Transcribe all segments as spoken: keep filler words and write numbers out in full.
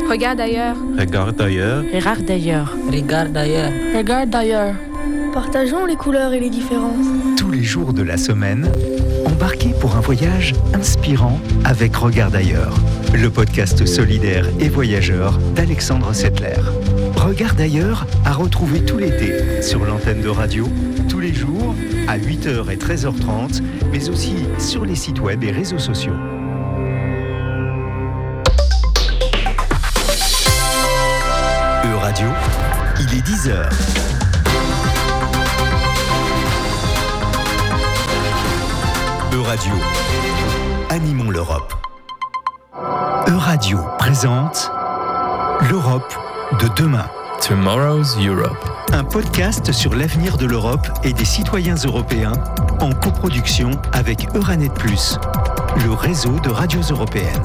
Regarde ailleurs. Regarde ailleurs. Regarde d'ailleurs. Regarde d'ailleurs. Regarde d'ailleurs. Partageons les couleurs et les différences. Tous les jours de la semaine, embarquez pour un voyage inspirant avec Regard d'ailleurs, le podcast solidaire et voyageur d'Alexandre Settler. Regard d'ailleurs à retrouver tout l'été sur l'antenne de radio, tous les jours à huit heures et treize heures trente, mais aussi sur les sites web et réseaux sociaux. E-Radio, il est dix heures. E-Radio, animons l'Europe. E-Radio présente l'Europe de demain. Tomorrow's Europe. Un podcast sur l'avenir de l'Europe et des citoyens européens en coproduction avec Euranet plus, le réseau de radios européennes.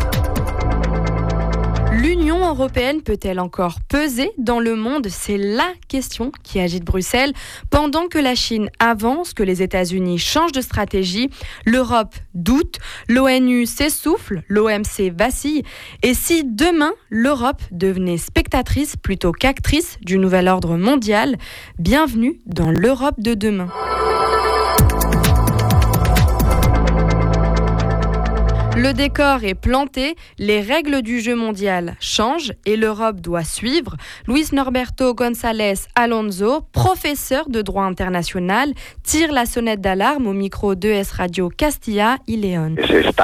L'Union européenne peut-elle encore peser dans le monde ? C'est la question qui agite Bruxelles. Pendant que la Chine avance, que les États-Unis changent de stratégie, l'Europe doute, l'ONU s'essouffle, l'O M C vacille. Et si demain, l'Europe devenait spectatrice plutôt qu'actrice du nouvel ordre mondial ? Bienvenue dans l'Europe de demain. Le décor est planté, les règles du jeu mondial changent et l'Europe doit suivre. Luis Norberto González Alonso, professeur de droit international, tire la sonnette d'alarme au micro d'E S Radio Castilla y León.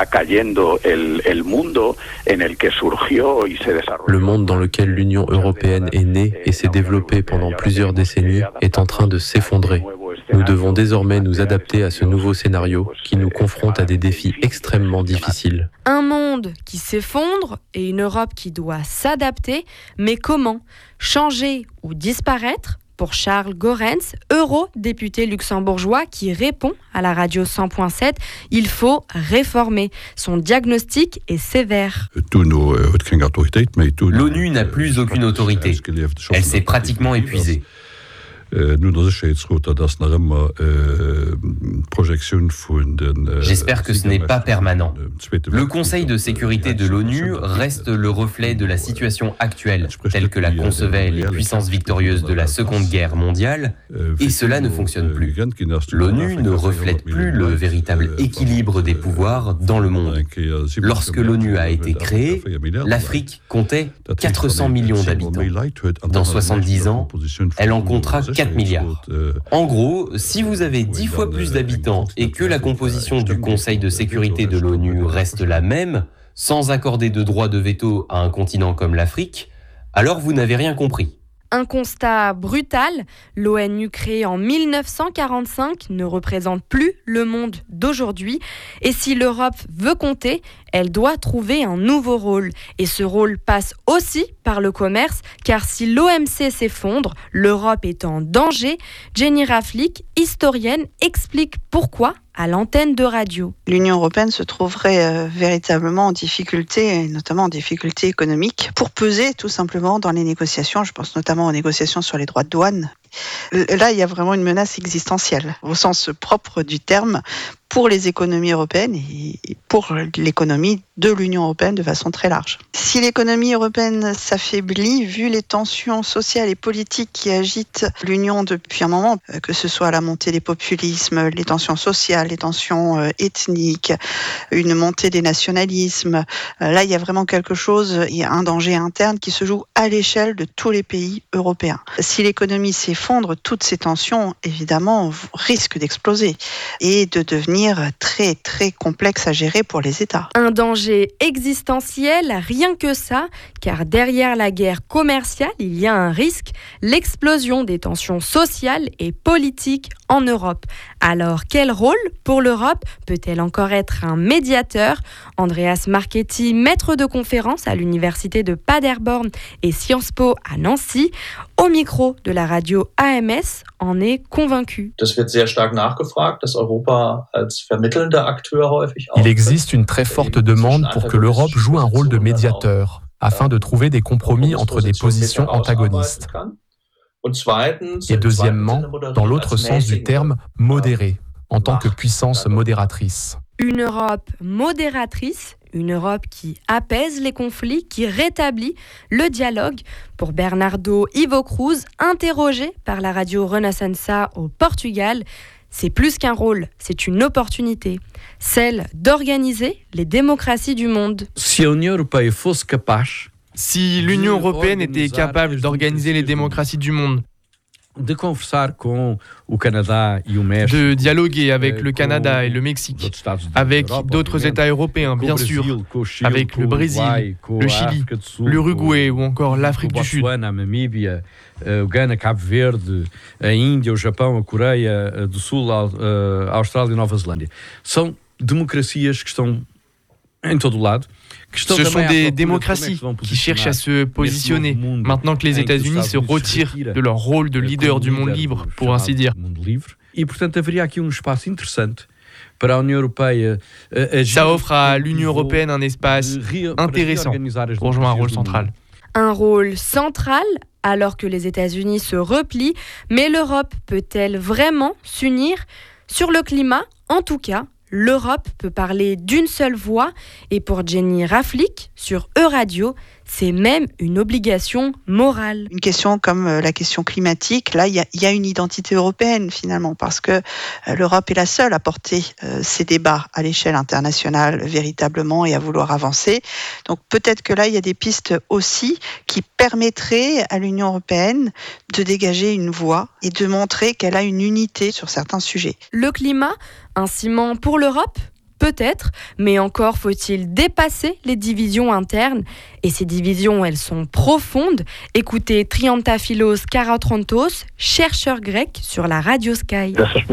Le monde dans lequel l'Union européenne est née et s'est développée pendant plusieurs décennies est en train de s'effondrer. Nous devons désormais nous adapter à ce nouveau scénario qui nous confronte à des défis extrêmement difficiles. Un monde qui s'effondre et une Europe qui doit s'adapter. Mais comment ? Changer ou disparaître ? Pour Charles Goerens, eurodéputé luxembourgeois qui répond à la radio cent point sept, il faut réformer. Son diagnostic est sévère. L'ONU n'a plus aucune autorité. Elle s'est pratiquement épuisée. J'espère que ce n'est pas permanent. Le Conseil de sécurité de l'ONU reste le reflet de la situation actuelle, telle que la concevaient les puissances victorieuses de la Seconde Guerre mondiale, et cela ne fonctionne plus. L'ONU ne reflète plus le véritable équilibre des pouvoirs dans le monde. Lorsque l'ONU a été créée, l'Afrique comptait quatre cents millions d'habitants. Dans soixante-dix ans, elle en comptera quatre milliards. En gros, si vous avez dix fois plus d'habitants et que la composition du Conseil de sécurité de l'ONU reste la même, sans accorder de droit de veto à un continent comme l'Afrique, alors vous n'avez rien compris. Un constat brutal, l'ONU créée en mille neuf cent quarante-cinq ne représente plus le monde d'aujourd'hui. Et si l'Europe veut compter, elle doit trouver un nouveau rôle. Et ce rôle passe aussi par le commerce, car si l'O M C s'effondre, l'Europe est en danger. Jenny Raflick, historienne, explique pourquoi à l'antenne de radio. L'Union européenne se trouverait euh, véritablement en difficulté, et notamment en difficulté économique, pour peser tout simplement dans les négociations. Je pense notamment aux négociations sur les droits de douane. Là, il y a vraiment une menace existentielle, au sens propre du terme, pour les économies européennes et pour l'économie de l'Union européenne de façon très large. Si l'économie européenne s'affaiblit, vu les tensions sociales et politiques qui agitent l'Union depuis un moment, que ce soit la montée des populismes, les tensions sociales, les tensions ethniques, une montée des nationalismes, là, il y a vraiment quelque chose, il y a un danger interne qui se joue à l'échelle de tous les pays européens. Si l'économie s'effondre, toutes ces tensions, évidemment, risquent d'exploser et de devenir très, très complexes à gérer pour les États. Un danger existentiel, rien que ça, car derrière la guerre commerciale, il y a un risque, l'explosion des tensions sociales et politiques en Europe. Alors, quel rôle pour l'Europe ? Peut-elle encore être un médiateur ? Andreas Marchetti, maître de conférence à l'université de Paderborn et Sciences Po à Nancy, au micro de la radio A M S, en est convaincu. Il existe une très forte demande pour que l'Europe joue un rôle de médiateur, afin de trouver des compromis entre des positions antagonistes. Et deuxièmement, dans l'autre sens du terme, modéré, en tant que puissance modératrice. Une Europe modératrice, une Europe qui apaise les conflits, qui rétablit le dialogue. Pour Bernardo Ivo Cruz, interrogé par la radio Renascença au Portugal, c'est plus qu'un rôle, c'est une opportunité, celle d'organiser les démocraties du monde. Si l'Union européenne fosse capable Si l'Union européenne était capable d'organiser les démocraties du monde, de conversar com o Canadá e o México, de dialoguer avec le Canada et le Mexique, avec d'autres États européens, bien sûr, avec le Brésil, le Chili, l'Uruguay ou encore l'Afrique du Sud. a Namíbia, o Ghana, Cabo Verde, a Índia, o Japão, a Coreia do Sul, a Austrália e Nova Zelândia. São democracias que estão em todo lado. Ce sont des démocraties qui cherchent à se positionner maintenant que les États-Unis se retirent de leur rôle de leader du monde libre, pour ainsi dire. E, portanto, haveria aqui um espaço interessante para a União Europeia. Ça offre à l'Union européenne un espace intéressant pour jouer un rôle central. Un rôle central alors que les États-Unis se replient, mais l'Europe peut-elle vraiment s'unir ? Sur le climat, en tout cas, l'Europe peut parler d'une seule voix et pour Jenny Raflick, sur Euradio, c'est même une obligation morale. Une question comme la question climatique, là, il y a, y a une identité européenne finalement, parce que l'Europe est la seule à porter euh, ces débats à l'échelle internationale véritablement et à vouloir avancer. Donc peut-être que là, il y a des pistes aussi qui permettraient à l'Union européenne de dégager une voix et de montrer qu'elle a une unité sur certains sujets. Le climat, un ciment pour l'Europe ? Peut-être, mais encore faut-il dépasser les divisions internes. Et ces divisions, elles sont profondes. Écoutez Triantafylos Karatrontos, chercheur grec sur la radio Sky.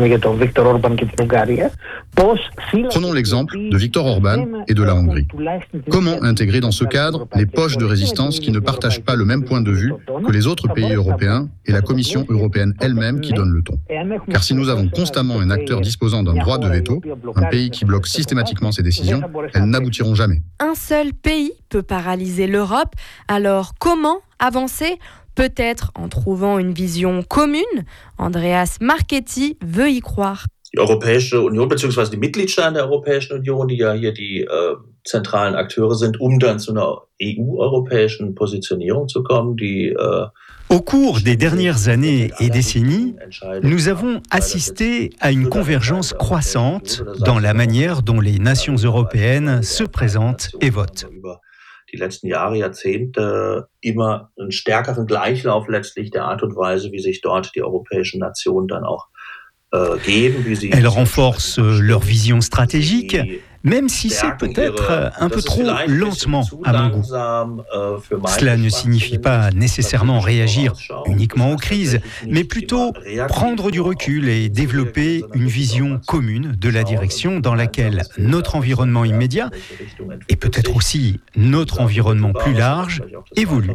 Prenons l'exemple de Viktor Orban et de la Hongrie. Comment intégrer dans ce cadre les poches de résistance qui ne partagent pas le même point de vue que les autres pays européens et la Commission européenne elle-même qui donne le ton ? Car si nous avons constamment un acteur disposant d'un droit de veto, un pays qui bloque systématiquement ces décisions, elles n'aboutiront jamais. Un seul pays peut paralyser l'Europe, alors comment avancer ? Peut-être en trouvant une vision commune. Andreas Marchetti veut y croire. Die Europäische Union bzw. die Mitgliedstaaten der Europäischen Union, die ja hier die äh, zentralen Akteure sind, um dann zu einer E U-europäischen Positionierung zu kommen, die äh, Au cours des dernières années et décennies, nous avons assisté à une convergence croissante dans la manière dont les nations européennes se présentent et votent. Die letzten Jahre, Jahrzehnte immer einen stärkeren Gleichlauf letztlich der Art und Weise, wie sich dort die europäischen Nationen dann auch äh, geben, wie sie Elles renforcent leur vision stratégique, même si c'est peut-être un peu trop lentement à mon goût. Cela ne signifie pas nécessairement réagir uniquement aux crises, mais plutôt prendre du recul et développer une vision commune de la direction dans laquelle notre environnement immédiat, et peut-être aussi notre environnement plus large, évolue.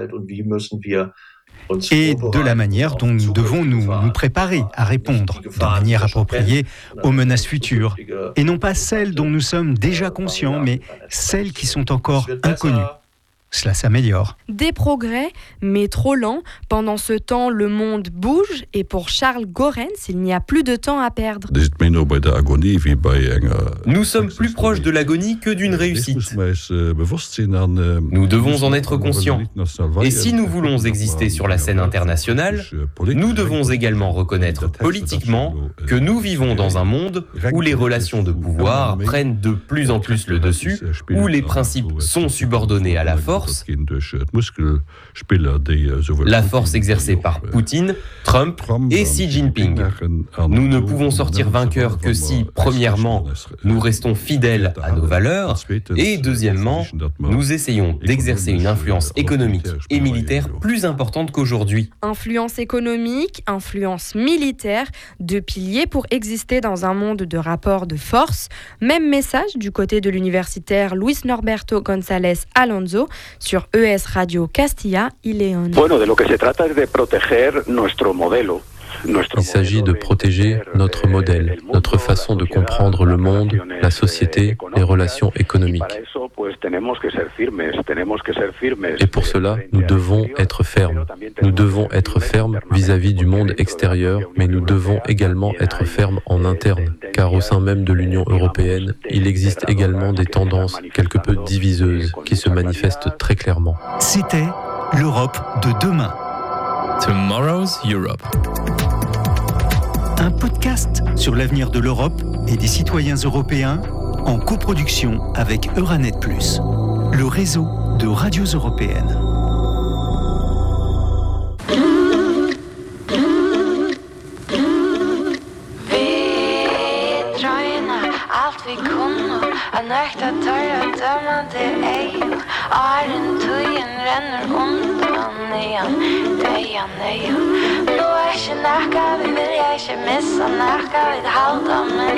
Et de la manière dont nous devons nous, nous préparer à répondre de manière appropriée aux menaces futures, et non pas celles dont nous sommes déjà conscients, mais celles qui sont encore inconnues. Cela s'améliore. Des progrès, mais trop lents. Pendant ce temps, le monde bouge et pour Charles Goerens, il n'y a plus de temps à perdre. Nous sommes plus proches de l'agonie que d'une réussite. Nous devons en être conscients. Et si nous voulons exister sur la scène internationale, nous devons également reconnaître politiquement que nous vivons dans un monde où les relations de pouvoir prennent de plus en plus le dessus, où les principes sont subordonnés à la force, la force exercée par Poutine, Trump et Xi Jinping. Nous ne pouvons sortir vainqueurs que si, premièrement, nous restons fidèles à nos valeurs et, deuxièmement, nous essayons d'exercer une influence économique et militaire plus importante qu'aujourd'hui. Influence économique, influence militaire, deux piliers pour exister dans un monde de rapports de force. Même message du côté de l'universitaire Luis Norberto González Alonso sur E S Radio Castilla y León. Bueno, de lo que se trata es de proteger nuestro modelo. Il s'agit de protéger notre modèle, notre façon de comprendre le monde, la société, les relations économiques. Et pour cela, nous devons être fermes. Nous devons être fermes vis-à-vis du monde extérieur, mais nous devons également être fermes en interne, car au sein même de l'Union européenne, il existe également des tendances quelque peu diviseuses qui se manifestent très clairement. C'était l'Europe de demain. Tomorrow's Europe. Un podcast sur l'avenir de l'Europe et des citoyens européens en coproduction avec Euranet plus, le réseau de radios européennes. En äkta törra dömande ej Åren tøyen renner undan igen Dejan ej Nå er ikke nakka, vi vil ikke missa nakka Vi halda, men